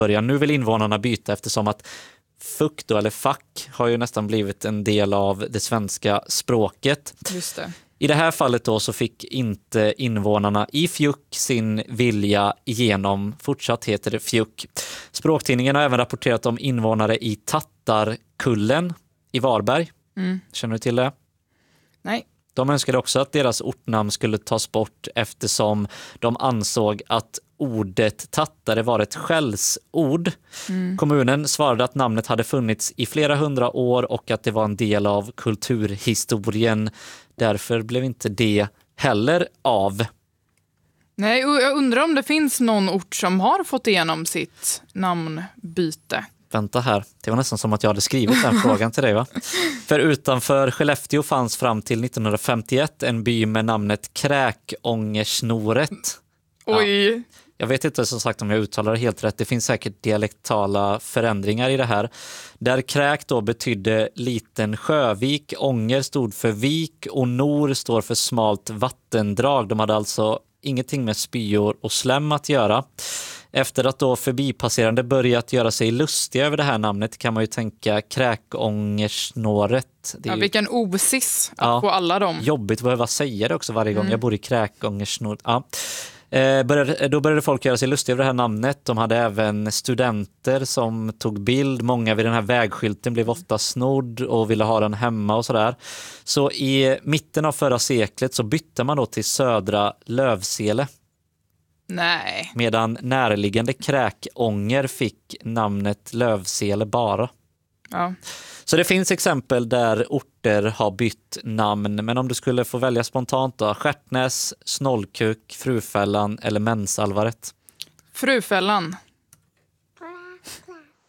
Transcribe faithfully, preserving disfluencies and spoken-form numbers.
början. Nu vill invånarna byta eftersom att fuck då, eller fack har ju nästan blivit en del av det svenska språket. Just det. I det här fallet då så fick inte invånarna i Fjuck sin vilja igenom. Fortsatt heter det Fjuck. Språktidningen har även rapporterat om invånare i Tattarkullen i Varberg. Mm. Känner du till det? Nej. De önskade också att deras ortnamn skulle tas bort eftersom de ansåg att ordet tattare var ett skällsord. Mm. Kommunen svarade att namnet hade funnits i flera hundra år och att det var en del av kulturhistorien. Därför blev inte det heller av. Nej, och jag undrar om det finns någon ort som har fått igenom sitt namnbyte. Vänta här, det var nästan som att jag hade skrivit den frågan till dig, va? För utanför Skellefteå fanns fram till nittonhundrafemtioett en by med namnet Kräkångersnoret. Oj! Ja. Jag vet inte som sagt om jag uttalar det helt rätt. Det finns säkert dialektala förändringar i det här. Där kräk då betydde liten sjövik, ånger stod för vik och nor står för smalt vattendrag. De hade alltså ingenting med spyor och slem att göra. Efter att då förbipasserande börjat göra sig lustiga över det här namnet kan man ju tänka Kräkångersnåret. Ja, ju... vilken osis att ja, få alla dem. Jobbigt att behöva säga det också varje gång. Mm. Jag bor i Kräkångersnåret. Ja. Eh, började, då började folk göra sig lustiga över det här namnet. De hade även studenter som tog bild. Många vid den här vägskylten blev ofta snodd och ville ha den hemma och sådär. Så i mitten av förra seklet så bytte man då till Södra Lövsele. Nej. Medan närliggande Kräkånger fick namnet Lövsele bara. Ja. Så det finns exempel där orter har bytt namn. Men om du skulle få välja spontant då, Stjärtnäs, Snollkuk, Frufällan eller Mensalvaret? Frufällan.